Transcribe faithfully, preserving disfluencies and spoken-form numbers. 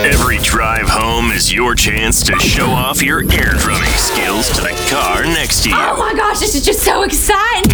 Every drive home is your chance to show off your air drumming skills to the car next to you. Oh my gosh, this is just so exciting.